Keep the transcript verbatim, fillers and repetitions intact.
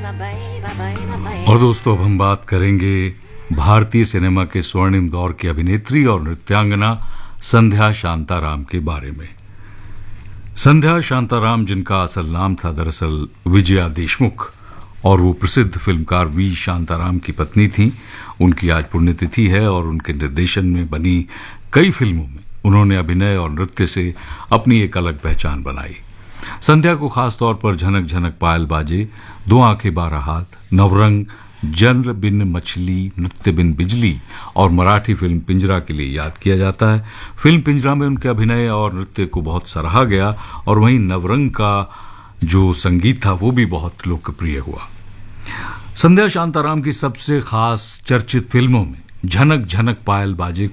और दोस्तों, अब हम बात करेंगे भारतीय सिनेमा के स्वर्णिम दौर की अभिनेत्री और नृत्यांगना संध्या शांताराम के बारे में। संध्या शांताराम, जिनका असल नाम था दरअसल विजया देशमुख और वो प्रसिद्ध फिल्मकार वी शांताराम की पत्नी थी। उनकी आज पुण्यतिथि है और उनके निर्देशन में बनी कई फिल्मों में उन्होंने अभिनय और नृत्य से अपनी एक अलग पहचान बनाई। संध्या को खासतौर पर झनक झनक पायल बाजे, दो आंखें बारह हाथ, नवरंग, जल बिन मछली, नृत्य बिन बिजली और मराठी फिल्म पिंजरा के लिए याद किया जाता है। फिल्म पिंजरा में उनके अभिनय और नृत्य को बहुत सराहा गया और वहीं नवरंग का जो संगीत था वो भी बहुत लोकप्रिय हुआ। संध्या शांताराम की सबसे खास चर्चित फिल्मों में झनक झनक पायल बाजे